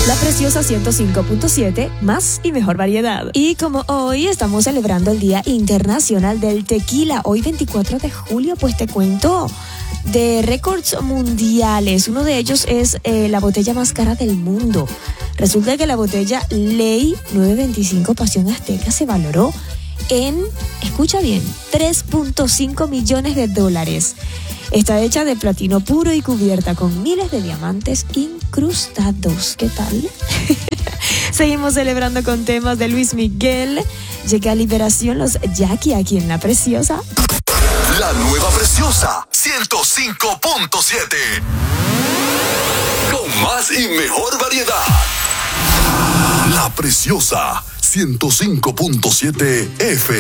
La Preciosa 105.7, más y mejor variedad. Y como hoy estamos celebrando el Día Internacional del Tequila, hoy 24 de julio, pues te cuento de récords mundiales. Uno de ellos es la botella más cara del mundo. Resulta que la botella Ley 925 Pasión Azteca se valoró en, escucha bien, $3.5 millones. Está hecha de platino puro y cubierta con miles de diamantes incrustados. ¿Qué tal? Seguimos celebrando con temas de Luis Miguel. Llega a Liberación los Jackie aquí en La Preciosa. La nueva Preciosa 105.7. Con más y mejor variedad. La Preciosa 105.7 FM.